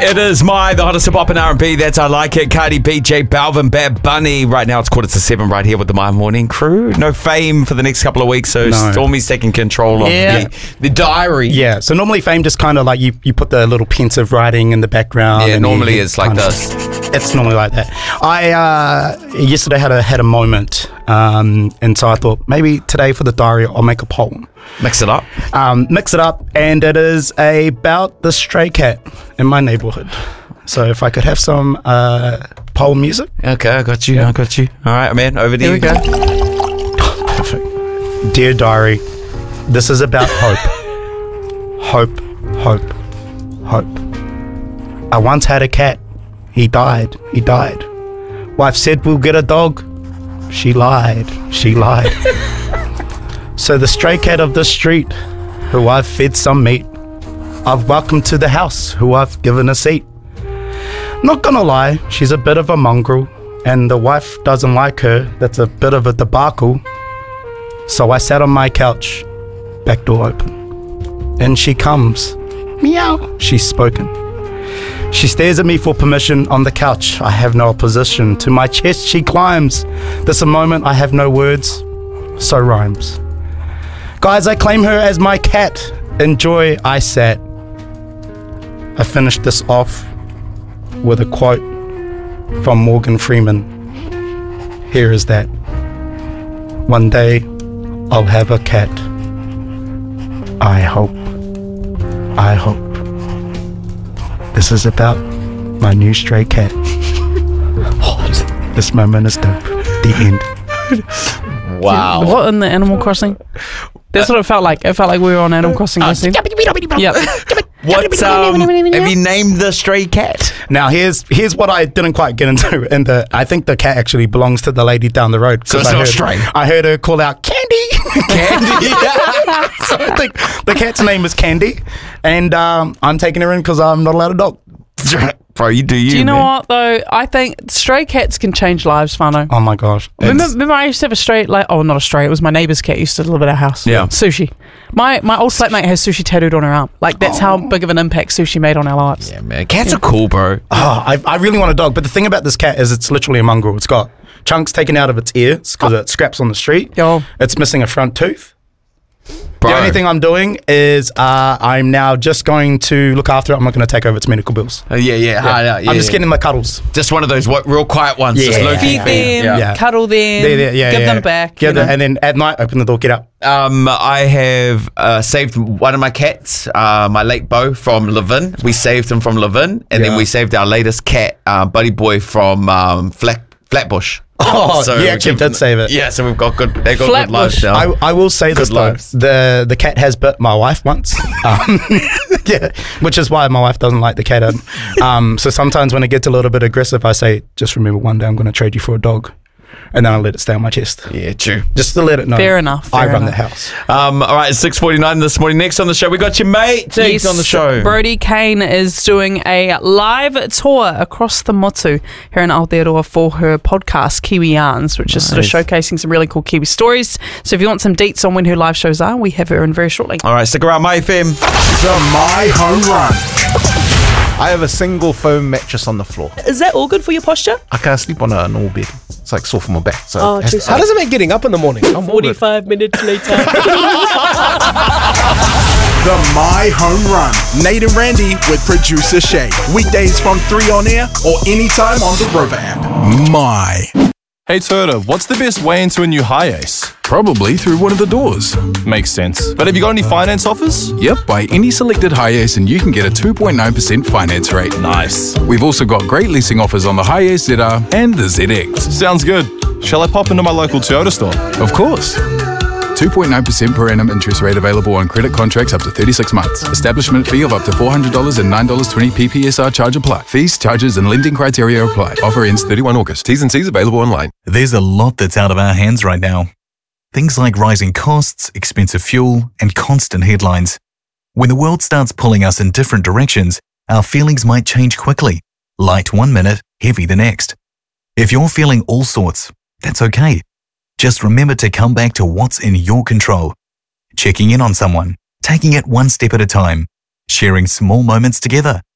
It is the hottest of pop and R&B. That's I Like It. Cardi B, J Balvin, Bad Bunny. Right now it's 6:45 right here with the My Morning crew. No Fame for the next couple of weeks, so Stormy's taking control of the diary. Yeah, so normally Fame just kind of like you put the little pensive writing in the background. Yeah, normally it's like this. It's normally like that. I yesterday had a moment, and so I thought maybe today for the diary I'll make a poem. Mix it up, and it is about the stray cat in my neighborhood. So if I could have some poem music. Okay, I got you. All right, man, over to you. Here we go. Perfect. Dear diary, this is about hope. Hope. I once had a cat. He died. Wife said we'll get a dog. She lied. So the stray cat of the street, who I've fed some meat, I've welcomed to the house, who I've given a seat. Not gonna lie, she's a bit of a mongrel, and the wife doesn't like her. That's a bit of a debacle. So I sat on my couch, back door open. In she comes. Meow. She's spoken. She stares at me for permission on the couch. I have no opposition. To my chest she climbs. This a moment I have no words, so rhymes. Guys, I claim her as my cat. Enjoy, I sat. I finished this off with a quote from Morgan Freeman. Here is that. One day I'll have a cat. I hope. This is about my new stray cat. This moment is dope. The end. Wow. What in the Animal Crossing? That's what it felt like. It felt like we were on Animal Crossing. Yep. What? Have you named the stray cat? Now here's what I didn't quite get into, and I think the cat actually belongs to the lady down the road. So it's not stray. I heard her call out Candy. Candy. So I think the cat's name is Candy, and I'm taking her in because I'm not allowed a dog. Bro, you do you. Do you know what though? I think stray cats can change lives, Whānau. Oh my gosh! Remember I used to have a stray, not a stray. It was my neighbour's cat. Used to live at our house. Yeah. Sushi. My old flatmate has Sushi tattooed on her arm. Like that's how big of an impact Sushi made on our lives. Yeah, man. Cats are cool, bro. I really want a dog, but the thing about this cat is it's literally a mongrel. It's got chunks taken out of its ears because it scraps on the street. Yo. It's missing a front tooth. Bro. The only thing I'm doing is I'm now just going to look after it. I'm not going to take over its medical bills. I'm just getting my cuddles. Just one of those real quiet ones. Yeah. Just low-key Feed them, cuddle them, give them back. And then at night, open the door, get up. I have saved one of my cats, my late Beau from Levin. We saved him from Levin, and then we saved our latest cat, Buddy Boy from Flatbush. Oh, so you actually did save it. Yeah, so they got good lives now. I will say this though, the cat has bit my wife once. Which is why my wife doesn't like the cat. So sometimes when it gets a little bit aggressive, I say, just remember one day I'm going to trade you for a dog. And then I let it stay on my chest. Yeah, true. Just to let it know. Fair enough. I run the house. All right, it's 6:49 this morning. Next on the show, we got your mate Deeks on the show. Brody Kane is doing a live tour across the motu here in Aotearoa for her podcast, Kiwi Yarns, which is sort of showcasing some really cool Kiwi stories. So if you want some deets on when her live shows are, we have her in very shortly. All right, stick around, My FM. The My Home Run. I have a single foam mattress on the floor. Is that all good for your posture? I can't sleep on a normal bed. It's like sore for my back. So how does it make getting up in the morning? 45 minutes later. The My Home Run. Nate and Randy with producer Shay. Weekdays from 3 on air or anytime on the Rover app. My. Hey Turtle, what's the best way into a new Hi-Ace? Probably through one of the doors. Makes sense. But have you got any finance offers? Yep, buy any selected Hi-Ace and you can get a 2.9% finance rate. Nice. We've also got great leasing offers on the Hi-Ace ZR and the ZX. Sounds good. Shall I pop into my local Toyota store? Of course. 2.9% per annum interest rate available on credit contracts up to 36 months. Establishment fee of up to $400 and $9.20 PPSR charge apply. Fees, charges and lending criteria apply. Offer ends 31 August. T's and C's available online. There's a lot that's out of our hands right now. Things like rising costs, expensive fuel, and constant headlines. When the world starts pulling us in different directions, our feelings might change quickly. Light one minute, heavy the next. If you're feeling all sorts, that's okay. Just remember to come back to what's in your control. Checking in on someone, taking it one step at a time, sharing small moments together,